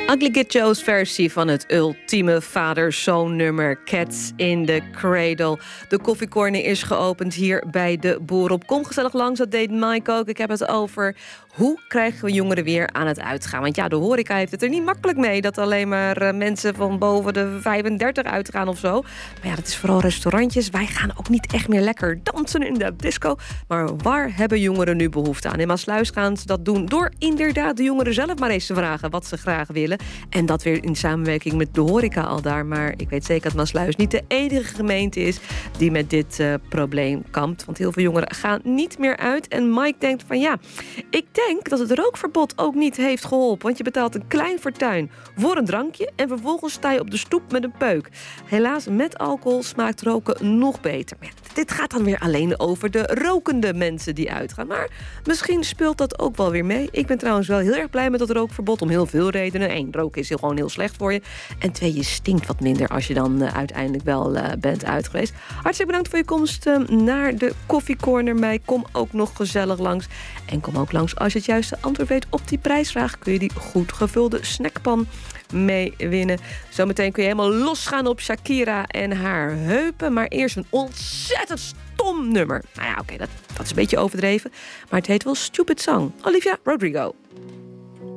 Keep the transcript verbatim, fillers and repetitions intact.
Ugly Kid Joe's versie van het ultieme vader-zoon nummer Cats in the Cradle. De koffiecorner is geopend hier bij de Boer op. Kom gezellig langs, dat deed Mike ook. Ik heb het over hoe krijgen we jongeren weer aan het uitgaan. Want ja, de horeca heeft het er niet makkelijk mee dat alleen maar uh, mensen van boven de vijfendertig uitgaan of zo. Maar ja, dat is vooral restaurantjes. Wij gaan ook niet echt meer lekker dansen in de disco. Maar waar hebben jongeren nu behoefte aan? In Maasluis gaan ze dat doen door inderdaad de jongeren zelf maar eens te vragen wat ze graag willen. En dat weer in samenwerking met de horeca al daar. Maar ik weet zeker dat Maasluis niet de enige gemeente is die met dit uh, probleem kampt. Want heel veel jongeren gaan niet meer uit. En Mike denkt van ja, ik denk dat het rookverbod ook niet heeft geholpen. Want je betaalt een klein fortuin voor een drankje en vervolgens sta je op de stoep met een peuk. Helaas, met alcohol smaakt roken nog beter. Maar ja, dit gaat dan weer alleen over de rokende mensen die uitgaan. Maar misschien speelt dat ook wel weer mee. Ik ben trouwens wel heel erg blij met dat rookverbod om heel veel redenen. Eén, roken is heel gewoon heel slecht voor je. En twee, je stinkt wat minder als je dan uh, uiteindelijk wel uh, bent uit geweest. Hartstikke bedankt voor je komst uh, naar de koffiecorner. Mij kom ook nog gezellig langs. En kom ook langs als je het juiste antwoord weet op die prijsvraag. Kun je die goed gevulde snackpan mee winnen. Zometeen kun je helemaal losgaan op Shakira en haar heupen. Maar eerst een ontzettend stom nummer. Nou ja, oké, okay, dat, dat is een beetje overdreven. Maar het heet wel Stupid Song. Olivia Rodrigo.